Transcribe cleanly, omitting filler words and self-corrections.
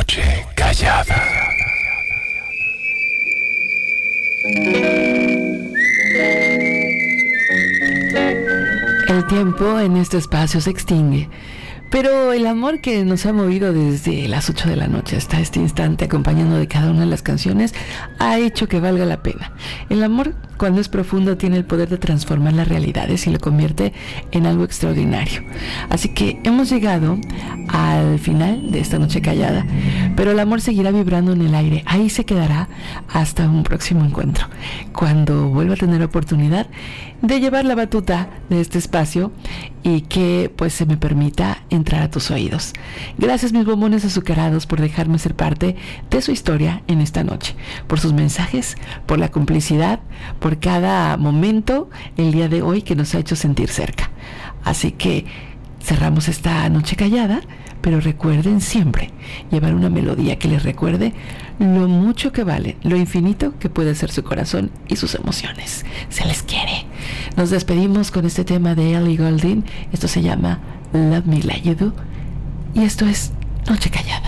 Noche Callada. El tiempo en este espacio se extingue, pero el amor que nos ha movido desde las 8 de la noche hasta este instante, acompañando de cada una de las canciones, ha hecho que valga la pena. El amor, cuando es profundo, tiene el poder de transformar las realidades y lo convierte en algo extraordinario. Así que hemos llegado al final de esta noche callada, pero el amor seguirá vibrando en el aire. Ahí se quedará hasta un próximo encuentro, cuando vuelva a tener oportunidad de llevar la batuta de este espacio y que pues se me permita entrar a tus oídos. Gracias, mis bombones azucarados, por dejarme ser parte de su historia en esta noche, por sus mensajes, por la complicidad, por cada momento el día de hoy que nos ha hecho sentir cerca. Así que cerramos esta noche callada, pero recuerden siempre llevar una melodía que les recuerde lo mucho que vale, lo infinito que puede ser su corazón y sus emociones. Se les quiere. Nos despedimos con este tema de Ellie Goulding. Esto se llama Love Me Like You Do, y esto es Noche Callada.